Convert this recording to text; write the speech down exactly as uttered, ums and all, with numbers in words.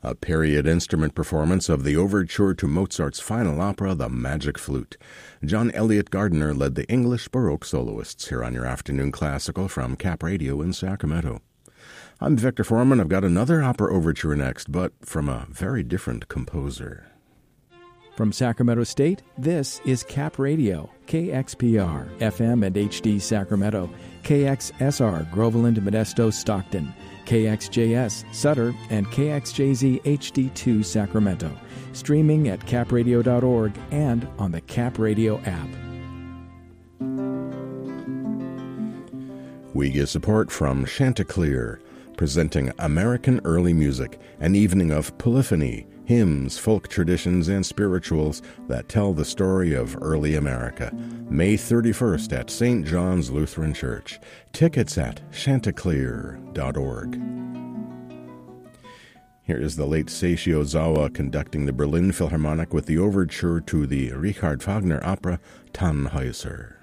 a period instrument performance of the overture to Mozart's final opera, The Magic Flute. John Elliott Gardiner led the English Baroque soloists here on your Afternoon Classical from Cap Radio in Sacramento. I'm Victor Foreman. I've got another opera overture next, but from a very different composer. From Sacramento State, this is Cap Radio, K X P R, F M and H D Sacramento, K X S R, Groveland, Modesto, Stockton, K X J S, Sutter, and K X J Z H D two Sacramento. Streaming at cap radio dot org and on the Cap Radio app. We get support from Chanticleer, presenting American Early Music, an evening of polyphony, hymns, folk traditions, and spirituals that tell the story of early America. May thirty-first at Saint John's Lutheran Church. Tickets at chanticleer dot org. Here is the late Seiji Ozawa conducting the Berlin Philharmonic with the overture to the Richard Wagner opera Tannhäuser.